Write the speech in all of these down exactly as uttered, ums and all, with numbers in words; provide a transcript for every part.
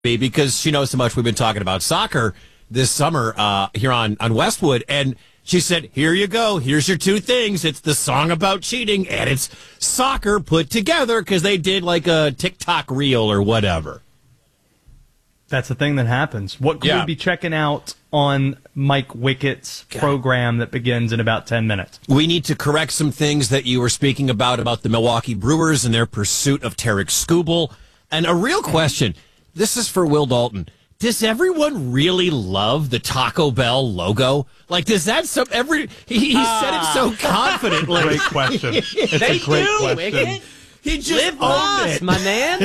because she knows so much. We've been talking about soccer this summer uh, here on, on Westwood, and she said, here you go. Here's your two things. It's the song about cheating, and it's soccer put together because they did like a TikTok reel or whatever. That's the thing that happens. What could Yeah. we be checking out on Mike Wickett's God. program that begins in about ten minutes? We need to correct some things that you were speaking about, about the Milwaukee Brewers and their pursuit of Tarek Skubal. And a real question, this is for Will Dalton. Does everyone really love the Taco Bell logo? Like, does that some every he, he Ah. said it so confidently. Great question. It's They a great do, question. Wicket. He just Live owned boss, it. my man.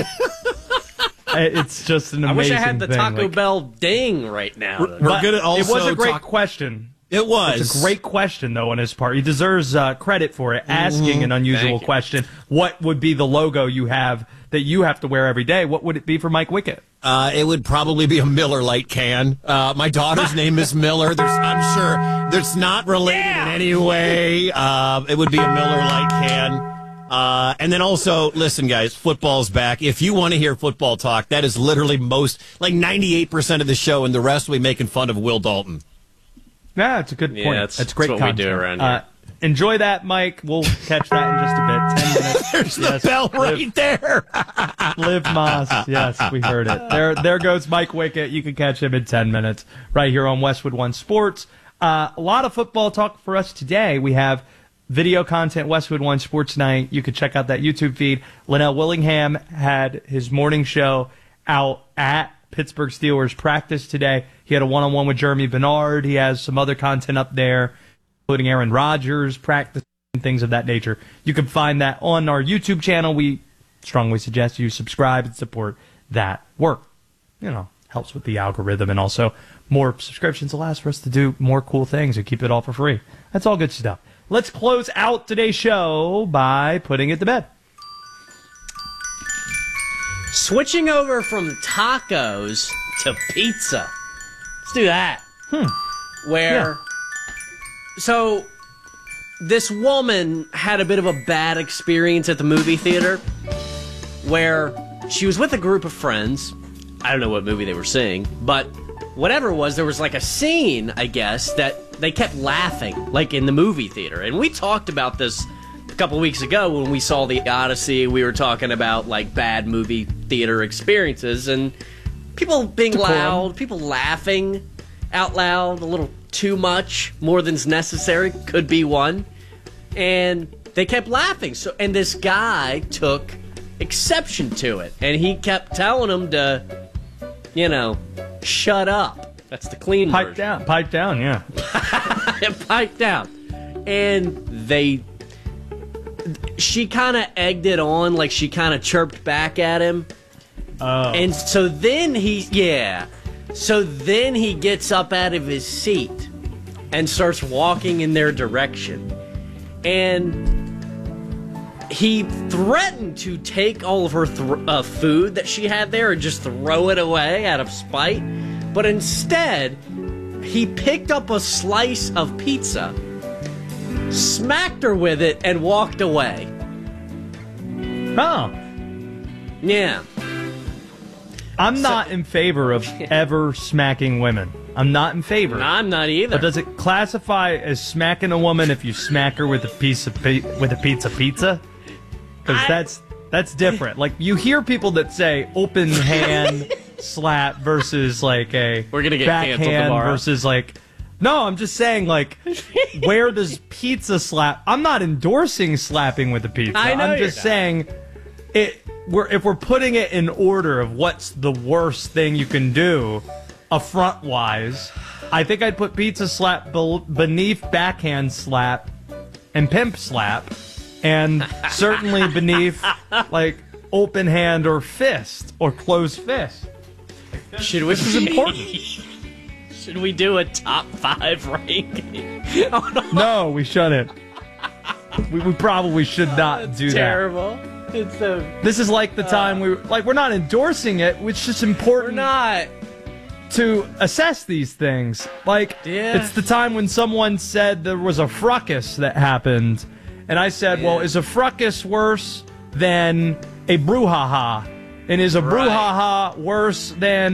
It's just an I amazing wish I had the thing. Taco like, Bell ding right now. We're but gonna also it was a great talk- question. It was. It's a great question, though, on his part. He deserves uh, credit for it, asking an unusual Thank you. question. What would be the logo you have that you have to wear every day? What would it be for Mike Wickett? Uh, it would probably be a Miller Lite can. Uh, my daughter's name is Miller. There's, I'm sure that's not related in any way. Uh, it would be a Miller Lite can. Uh, and then also, listen, guys, football's back. If you want to hear football talk, that is literally most, like ninety-eight percent of the show, and the rest will be making fun of Will Dalton. Yeah, it's a good Yeah, point. that's- That's great that's what we content. do around Uh, enjoy that, Mike. We'll catch that in just a bit. Ten minutes. There's Yes, the bell live- right there. Liv Moss. Yes, we heard it. There there goes Mike Wickett. You can catch him in ten minutes right here on Westwood One Sports. Uh, a lot of football talk for us today. We have video content, Westwood One Sports Night. You can check out that YouTube feed. Linnell Willingham had his morning show out at Pittsburgh Steelers practice today. He had a one-on-one with Jeremy Bernard. He has some other content up there, including Aaron Rodgers practice and things of that nature. You can find that on our YouTube channel. We strongly suggest you subscribe and support that work. You know, helps with the algorithm, and also more subscriptions allows for us to do more cool things and keep it all for free. That's all good stuff. Let's close out today's show by putting it to bed. Switching over from tacos to pizza. Let's do that. Hmm. Where, Yeah. so, this woman had a bit of a bad experience at the movie theater where she was with a group of friends. I don't know what movie they were seeing, but whatever it was, there was like a scene, I guess, that they kept laughing, like in the movie theater. And we talked about this a couple weeks ago when we saw The Odyssey. We were talking about like bad movie theater experiences and people being Decorum. loud, people laughing out loud a little too much, more than's necessary, could be one. And they kept laughing. So, and this guy took exception to it, and he kept telling them to, you know, shut up. That's the clean Pipe version. down. Pipe down, yeah. Pipe down. And they, she kind of egged it on, like she kind of chirped back at him. Oh. And so then he, yeah. So then he gets up out of his seat and starts walking in their direction. And he threatened to take all of her th- uh, food that she had there and just throw it away out of spite. But instead, he picked up a slice of pizza, smacked her with it, and walked away. Oh. Yeah. I'm not in favor of ever smacking women. I'm not in favor. I'm not either. But does it classify as smacking a woman if you smack her with a piece of pi- with a pizza pizza? Because I- that's that's different. Like you hear people that say open hand slap versus like a We're gonna get canceled backhand tomorrow. versus like. No, I'm just saying like, where does pizza slap? I'm not endorsing slapping with a pizza. I know I'm you're just not. saying it. We're if we're putting it in order of what's the worst thing you can do, affront wise, I think I'd put pizza slap be- beneath backhand slap and pimp slap, and certainly beneath like open hand or fist or closed fist. Should we? This is important. Should we do a top five ranking? Oh, no. No, we shouldn't. We, we probably should not do that. Terrible. It's so. This is like the time we like we're not endorsing it. It's just We're important not. to assess these things. Like, Yeah. it's the time when someone said there was a fracas that happened, and I said, Yeah. well, is a fracas worse than a brouhaha? And is a Right. brouhaha worse than